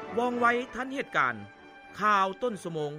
ว่องไวทันเหตุการณ์ข่าวต้นชั่วโมง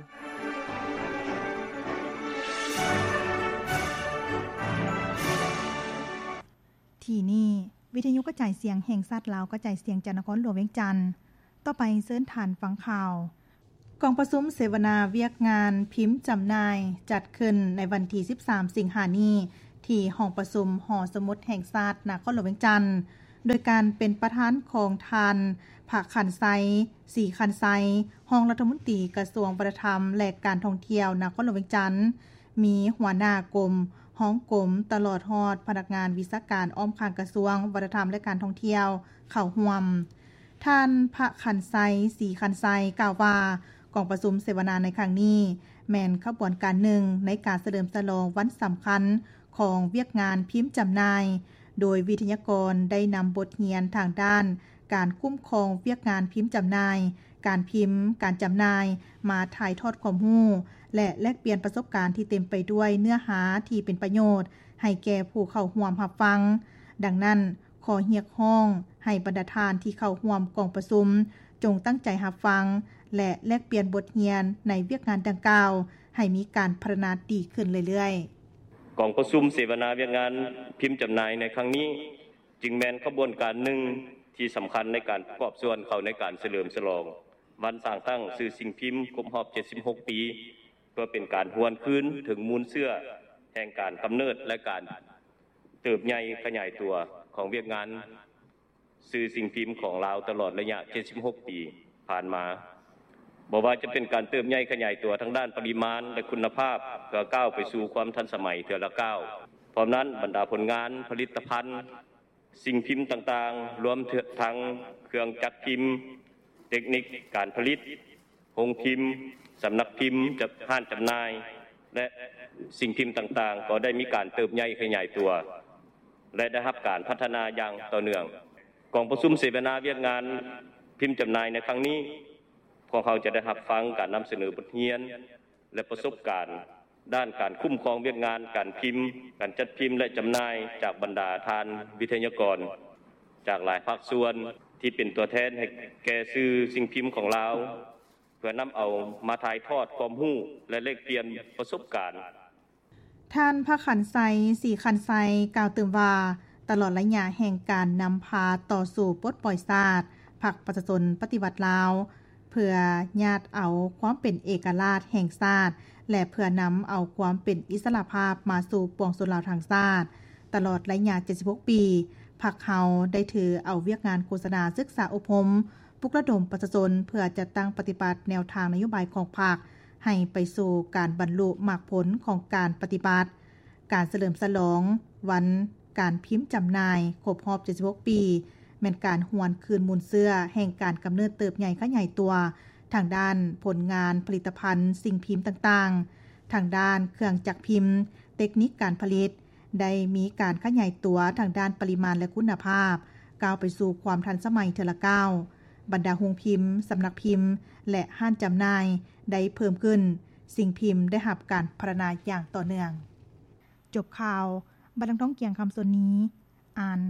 ที่นี่วิทยุกระจายเสียงแห่งชาติลาวกระจายเสียงจากนครหลวงเวียงจันทน์ต่อไปเชิญท่านฟังข่าวกองประชุมเสวนาเวียกงานพิมพ์จำหน่ายจัดขึ้นในวันที่13สิงหาคมนี้ที่ห้องประชุมหอสมุดแห่งชาตินครหลวงเวียงจันทน์โดยการเป็นประธานของท่านภาคคันไซศรีคันไซรองรัฐมนตรีกระทรวงวัฒนธรรมและการท่องเที่ยวนครหลวงเวียงจันทน์มีหัวหน้ากรมห้องกรมตลอดฮอดพนักงานวิชาการอ้อมข้างกระทรวงวัฒนธรรมและการท่องเที่ยวเข้าร่วมท่านภาคคันไซศรีคันไซกล่าวว่ากองประชุมเสวนาในครั้งนี้แม่นขบวนการหนึ่งในการเฉลิมฉลองวันสำคัญของเวียกงานพิมพ์จำหน่ายโดยวิทยากรได้นำบทเรียนทางด้านการคุ้มครองเวียกงานพิมพ์จำหน่ายการพิมพ์การจำหน่ายมาถ่ายทอดความรู้และแลกเปลี่ยนประสบการณ์ที่เต็มไปด้วยเนื้อหาที่เป็นประโยชน์ให้แก่ผู้เข้าร่วมรับฟังดังนั้นขอเรียกร้องให้บรรดาท่านที่เข้าร่วมกองประชุมจงตั้งใจรับฟังและแลกเปลี่ยนบทเรียนในเวียกงานดังกล่าวให้มีการพัฒนาดีขึ้นเรื่อยๆกองประชุมเสวนาเวียกงานพิมพ์จำหน่ายในครั้งนี้จึงแม่นขบวนการหนึ่งที่สำคัญในการประกอบส่วนเข้าในการเฉลิมฉลองวันสร้างตั้งสื่อสิ่งพิมพ์ครบรอบ76ปีเพื่อเป็นการหวนคืนถึงมูลเสื้อแห่งการกำเนิดและการเติบใหญ่ขยายตัวของเวียกงานสื่อสิ่งพิมพ์ของลาวตลอดระยะ76ปีผ่านมาบ่ว่าจะเป็นการเติบใหญ่ขยายตัวทั้งด้านปริมาณและคุณภาพเพื่อก้าวไปสู่ความทันสมัยเทื่อละก้าวพร้อมนั้นบรรดาผลงานผลิตภัณฑ์สิ่งพิมพ์ต่างๆรวมทั้งเครื่องจักรพิมพ์เทคนิคการผลิตโรงพิมพ์สำนักพิมพ์ห้างจำหน่ายและสิ่งพิมพ์ต่างๆก็ได้มีการเติบใหญ่ขยายตัวและได้รับการพัฒนาอย่างต่อเนื่องกองประชุมเสวนาเวียกงานพิมพ์จำหน่ายในครั้งนี้พวกเขาจะได้รับฟังการนำเสนอบทเรียนและประสบการณ์ด้านการคุ้มครองเวียกงานการพิมพ์การจัดพิมพ์และจำหน่ายจากบรรดาท่านวิทยากรจากหลายภาคส่วนที่เป็นตัวแทนให้แก่สื่อสิ่งพิมพ์ของเราเพื่อนำเอามาถ่ายทอดความรู้และแลกเปลี่ยนประสบการณ์ท่านภาคคันไซศรีคันไซกล่าวเติมว่าตลอดระยะแห่งการนำพาต่อสู่ปลดปล่อยชาติพรรคประชาชนปฏิวัติลาวเพื่อญาติเอาความเป็นเอกราชแห่งชาติและเพื่อนำเอาความเป็นอิสระภาพมาสู่ปวงชนลาวทางชาติตลอดระยะ76ปีพรรคเฮาได้ถือเอาเวียกงานโฆษณาศึกษาอบรมปลุกระดมประชาชนเพื่อจัดตั้งปฏิบัติแนวทางนโยบายของพรรคให้ไปสู่การบรรลุมรรคผลของการปฏิบัติการเฉลิมฉลองวันการพิมพ์จำหน่ายครบรอบ76ปีแม่นการหวนคืนมูลเสื้อแห่งการกำเนิดเติบใหญ่ขยายตัวทางด้านผลงานผลิตภัณฑ์สิ่งพิมพ์ต่างๆทางด้านเครื่องจักรพิมพ์เทคนิคการผลิตได้มีการขยายตัวทางด้านปริมาณและคุณภาพก้าวไปสู่ความทันสมัยเทอละก้าวบรรดาโรงพิมพ์สำนักพิมพ์และห้างจำหน่ายได้เพิ่มขึ้นสิ่งพิมพ์ได้รับการพัฒนาอย่างต่อเนื่องจบข่าวบันทึกท้องเกียงคำส่วนนี้อ่าน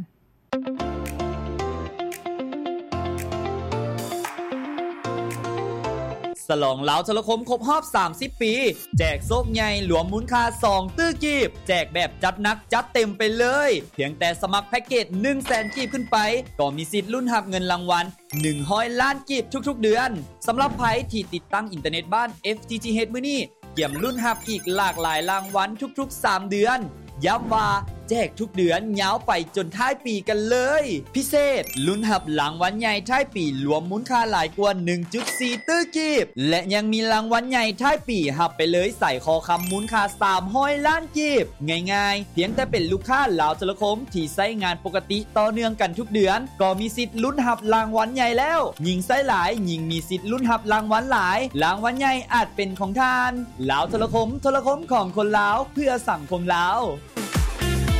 ฉลองลาวโทรคมครบรอบ30ปีแจกโซกใหญ่หลวมมูลค่า2ตื้อกีบแจกแบบจัดหนักจัดเต็มไปเลยเพียงแต่สมัครแพ็กเกจ 100,000 กีบขึ้นไปก็มีสิทธิ์ลุ้นรับเงินรางวัล100 ล้านกีบทุกๆเดือนสำหรับไผที่ติดตั้งอินเทอร์เน็ตบ้าน FTTH มื้อนี้เกี่ยมลุ้นรับอีกหลากหลายรางวัลทุกๆ3เดือนย้ำว่าแจกทุกเดือนยาวไปจนท้ายปีกันเลยพิเศษลุ้นรับรางวัลใหญ่ท้ายปีรวมมูลค่าหลายกว่า 1.4 ตื้อกีบและยังมีรางวัลใหญ่ท้ายปีรับไปเลยใส่คอคำมูลค่า300 ล้านกีบง่ายๆเพียงแต่เป็นลูกค้าลาวโทรคมที่ใช้งานปกติต่อเนื่องกันทุกเดือนก็มีสิทธิ์ลุ้นรับรางวัลใหญ่แล้วยิ่งใช้หลายยิ่งมีสิทธิ์ลุ้นรับรางวัลหลายรางวัลใหญ่อาจเป็นของท่านลาวโทรคมของคนลาวเพื่อสังคมลาว